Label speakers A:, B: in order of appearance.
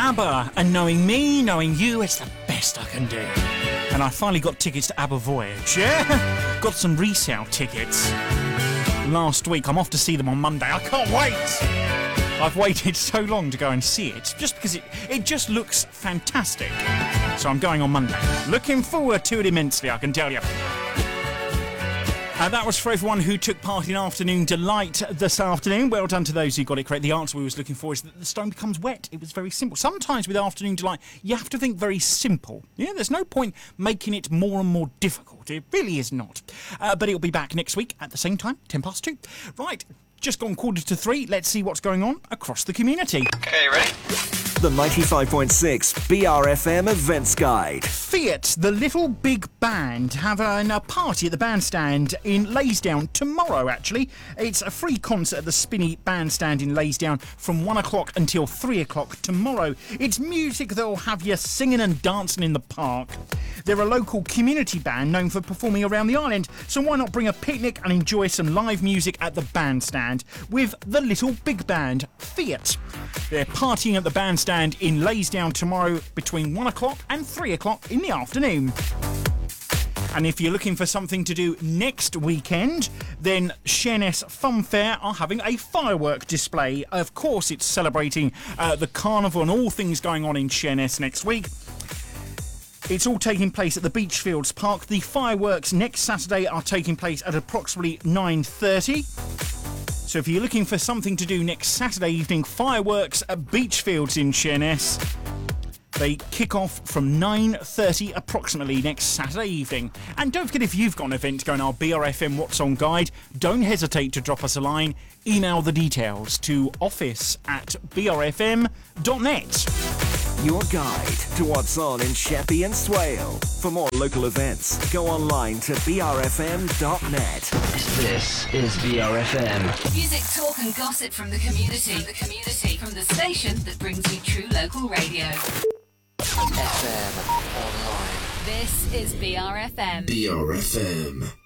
A: ABBA, and knowing me, knowing you, it's the best I can do. And I finally got tickets to ABBA Voyage, yeah? Got some resale tickets last week. I'm off to see them on Monday. I can't wait! I've waited so long to go and see it, just because it just looks fantastic. So I'm going on Monday. Looking forward to it immensely, I can tell you. That was for everyone who took part in Afternoon Delight this afternoon. Well done to those who got it correct. The answer we was looking for is that the stone becomes wet. It was very simple. Sometimes with Afternoon Delight, you have to think very simple. Yeah, there's no point making it more and more difficult. It really is not. But it'll be back next week at the same time, 2:10. Right, just gone 2:45. Let's see what's going on across the community.
B: Okay, ready?
C: The 95.6 BRFM Events Guide.
A: Fiat, the Little Big Band, have a party at the bandstand in Laysdown tomorrow, actually. It's a free concert at the Spinney Bandstand in Laysdown from 1 o'clock until 3 o'clock tomorrow. It's music that'll have you singing and dancing in the park. They're a local community band known for performing around the island, so why not bring a picnic and enjoy some live music at the bandstand with the Little Big Band, Fiat. They're partying at the bandstand in Laysdown tomorrow between 1 o'clock and 3 o'clock in the afternoon. And if you're looking for something to do next weekend, then Sheerness Fun Fair are having a firework display. Of course, it's celebrating the carnival and all things going on in Sheerness next week. It's all taking place at the Beachfields Park. The fireworks next Saturday are taking place at approximately 9:30. So if you're looking for something to do next Saturday evening, fireworks at Beachfields in Sheerness. They kick off from 9:30 approximately next Saturday evening. And don't forget, if you've got an event going, our BRFM What's On guide, don't hesitate to drop us a line. Email the details to office@brfm.net.
C: Your guide to what's on in Sheppey and Swale. For more local events, go online to brfm.net.
D: This is BRFM.
E: Music, talk and gossip from the community. From the station that brings you true local radio.
D: FM Online.
E: This is BRFM.
F: BRFM.